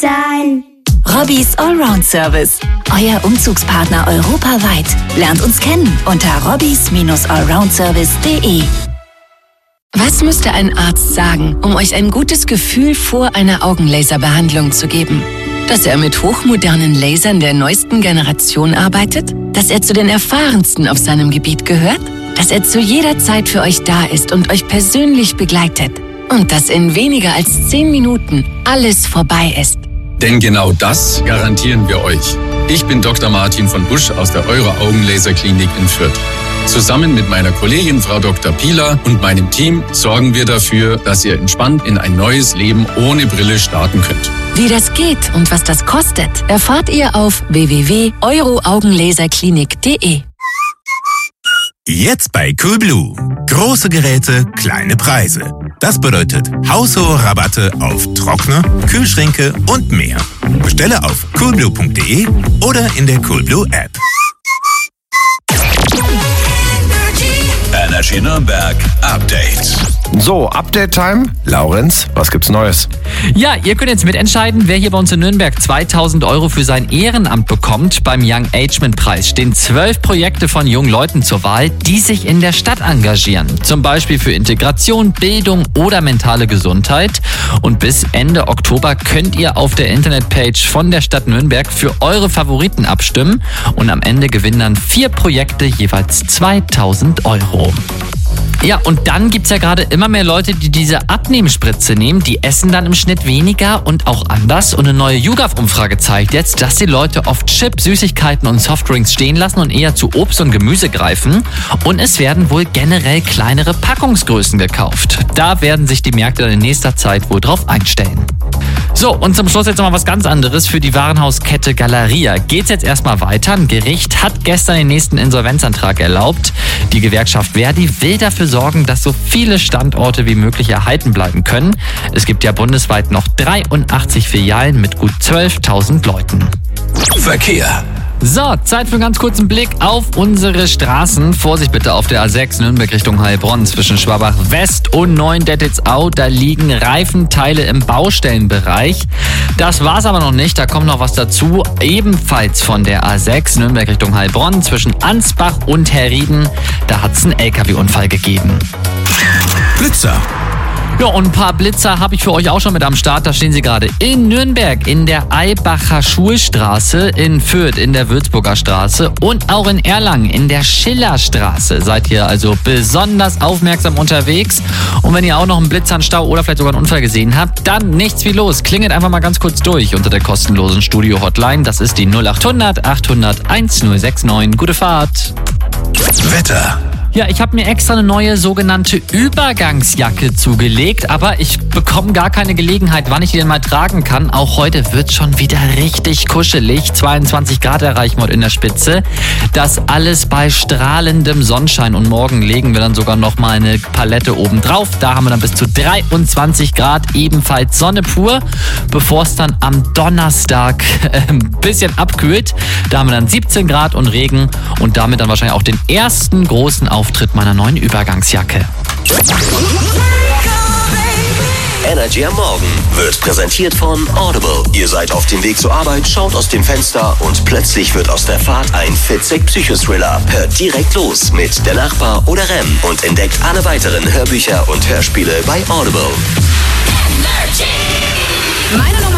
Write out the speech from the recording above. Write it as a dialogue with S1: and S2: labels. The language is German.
S1: sein.
S2: Robbys Allround-Service. Euer Umzugspartner europaweit. Lernt uns kennen unter robbys-allroundservice.de. Was müsste ein Arzt sagen, um euch ein gutes Gefühl vor einer Augenlaserbehandlung zu geben? Dass er mit hochmodernen Lasern der neuesten Generation arbeitet? Dass er zu den erfahrensten auf seinem Gebiet gehört? Dass er zu jeder Zeit für euch da ist und euch persönlich begleitet? Und dass in weniger als 10 Minuten alles vorbei ist?
S3: Denn genau das garantieren wir euch. Ich bin Dr. Martin von Busch aus der Euro-Augenlaserklinik in Fürth. Zusammen mit meiner Kollegin Frau Dr. Pieler und meinem Team sorgen wir dafür, dass ihr entspannt in ein neues Leben ohne Brille starten könnt.
S2: Wie das geht und was das kostet, erfahrt ihr auf www.euroaugenlaserklinik.de.
S4: Jetzt bei Coolblue. Große Geräte, kleine Preise. Das bedeutet haushohe Rabatte auf Trockner, Kühlschränke und mehr. Bestelle auf coolblue.de oder in der Coolblue App.
S5: Energy Nürnberg Update.
S6: So, Update-Time. Laurenz, was gibt's Neues?
S7: Ja, ihr könnt jetzt mitentscheiden, wer hier bei uns in Nürnberg 2000 € für sein Ehrenamt bekommt. Beim Young Agement Preis stehen 12 Projekte von jungen Leuten zur Wahl, die sich in der Stadt engagieren. Zum Beispiel für Integration, Bildung oder mentale Gesundheit. Und bis Ende Oktober könnt ihr auf der Internetpage von der Stadt Nürnberg für eure Favoriten abstimmen. Und am Ende gewinnen dann 4 Projekte jeweils 2000 €. Ja, und dann gibt's ja gerade immer mehr Leute, die diese Abnehmspritze nehmen. Die essen dann im Schnitt weniger und auch anders. Und eine neue YouGov-Umfrage zeigt jetzt, dass die Leute oft Chips, Süßigkeiten und Softdrinks stehen lassen und eher zu Obst und Gemüse greifen. Und es werden wohl generell kleinere Packungsgrößen gekauft. Da werden sich die Märkte dann in nächster Zeit wohl drauf einstellen. So, und zum Schluss jetzt noch mal was ganz anderes. Für die Warenhauskette Galeria geht's jetzt erstmal weiter. Ein Gericht hat gestern den nächsten Insolvenzantrag erlaubt. Die Gewerkschaft Verdi will dafür sorgen, dass so viele Standorte wie möglich erhalten bleiben können. Es gibt ja bundesweit noch 83 Filialen mit gut 12.000 Leuten.
S5: Verkehr.
S7: So, Zeit für einen ganz kurzen Blick auf unsere Straßen. Vorsicht bitte auf der A6 Nürnberg Richtung Heilbronn zwischen Schwabach West und Neuendettelsau. Da liegen Reifenteile im Baustellenbereich. Das war's aber noch nicht, da kommt noch was dazu. Ebenfalls von der A6 Nürnberg Richtung Heilbronn zwischen Ansbach und Herrieden. Da hat's einen LKW-Unfall gegeben.
S4: Blitzer.
S7: Ja, und ein paar Blitzer habe ich für euch auch schon mit am Start. Da stehen sie gerade in Nürnberg, in der Eibacher Schulstraße, in Fürth, in der Würzburger Straße und auch in Erlangen, in der Schillerstraße. Seid ihr also besonders aufmerksam unterwegs. Und wenn ihr auch noch einen Blitzernstau oder vielleicht sogar einen Unfall gesehen habt, dann nichts wie los. Klingelt einfach mal ganz kurz durch unter der kostenlosen Studio-Hotline. Das ist die 0800 800 1069. Gute Fahrt.
S5: Wetter.
S7: Ja, ich habe mir extra eine neue sogenannte Übergangsjacke zugelegt, aber ich bekomme gar keine Gelegenheit, wann ich die denn mal tragen kann. Auch heute wird schon wieder richtig kuschelig. 22 Grad erreichen wir in der Spitze. Das alles bei strahlendem Sonnenschein und morgen legen wir dann sogar noch mal eine Palette oben drauf. Da haben wir dann bis zu 23 Grad, ebenfalls Sonne pur, bevor es dann am Donnerstag ein bisschen abkühlt. Da haben wir dann 17 Grad und Regen und damit dann wahrscheinlich auch den ersten großen Auftritt meiner neuen Übergangsjacke.
S5: Energy am Morgen wird präsentiert von Audible. Ihr seid auf dem Weg zur Arbeit, schaut aus dem Fenster und plötzlich wird aus der Fahrt ein fetzig Psychothriller. Hört direkt los mit Der Nachbar oder Rem und entdeckt alle weiteren Hörbücher und Hörspiele bei Audible.